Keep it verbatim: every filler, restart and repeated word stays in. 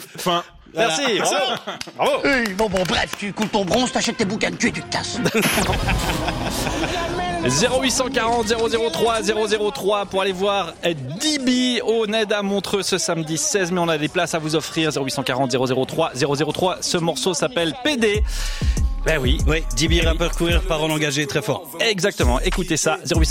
Fin. Merci, bravo. Bravo. Euh, bon, bon, bref, tu coules ton bronze, t'achètes tes bouquins de cul et tu te casses. zéro huit quatre zéro zéro zéro trois zéro zéro trois pour aller voir D B au N E D à Montreux ce samedi seize mai. On a des places à vous offrir. Zéro huit quatre zéro zéro zéro trois zéro zéro trois. Ce morceau s'appelle P D. Ben oui. Oui, D B, rappeur courir, parole engagée, très fort. Exactement. Écoutez ça. zéro huit